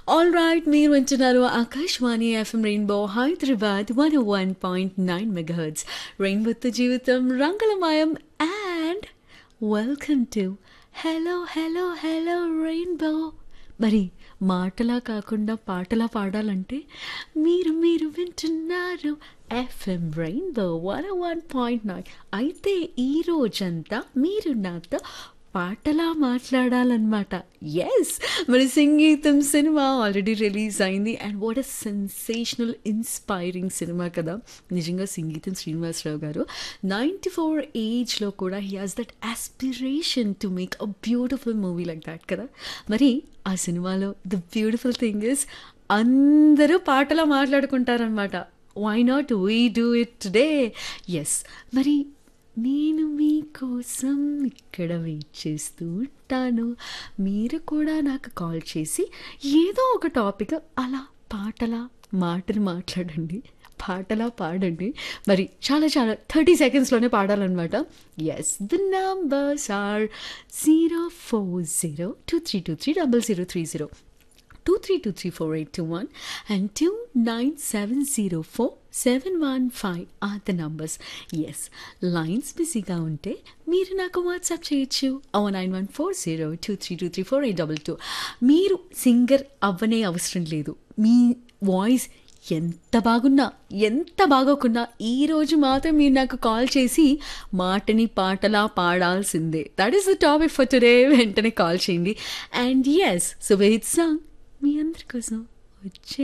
All right, మీరు వింటున్నారు Akashvani FM rainbow Hyderabad 101.9 megahertz. రెయిన్బోతో జీవితం రంగులమయం. And welcome to hello hello hello rainbow. మరి మాటలా కాకుండా పాటలా పాడాలంటే మీరు వింటున్నారు ఎఫ్ఎం రెయిన్బో 101.9. అయితే ఈ రోజంతా మీరు నాతో పాటలా మాట్లాడాలన్నమాట. ఎస్, మరి సంగీతం సినిమా ఆల్రెడీ రిలీజ్ అయింది. And what a sensational inspiring cinema కదా నిజంగా. సంగీతం శ్రీనివాసరావు గారు 94 ఏజ్లో కూడా he has that aspiration to make a beautiful movie like that కదా. మరి ఆ సినిమాలో ద బ్యూటిఫుల్ థింగ్ ఇస్ అందరూ పాటలా మాట్లాడుకుంటారనమాట. Why not we do it today? Yes, మరి నేను మీకోసం ఇక్కడ వెయిట్ చేస్తూ ఉంటాను. మీరు కూడా నాకు కాల్ చేసి ఏదో ఒక టాపిక్ అలా పాటలా మాటలు మాట్లాడండి, పాటలా పాడండి. మరి చాలా 30 సెకండ్స్లోనే పాడాలన్నమాట. Yes, the numbers are 04023230030, 23234821 and 2970471 are the numbers. Yes, lines బిజీగా ఉంటే మీరు నాకు వాట్సాప్ చేయొచ్చు 914023234822. మీరు సింగర్ అవ్వనే అవసరం లేదు. మీ వాయిస్ ఎంత బాగున్నా ఎంత బాగోకున్నా ఈరోజు మాత్రం మీరు నాకు కాల్ చేసి మాటని పాటలా పాడాల్సిందే. That is the topic for today. వెంటనే కాల్ చేయండి. And yes, so wait song మీ అందరి కోసం వచ్చే